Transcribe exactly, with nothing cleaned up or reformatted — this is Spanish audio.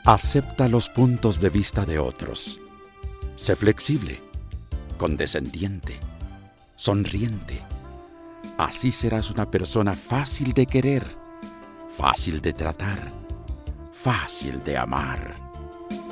Acepta los puntos de vista de otros. Sé flexible, condescendiente, sonriente. Así serás una persona fácil de querer, fácil de tratar, fácil de amar.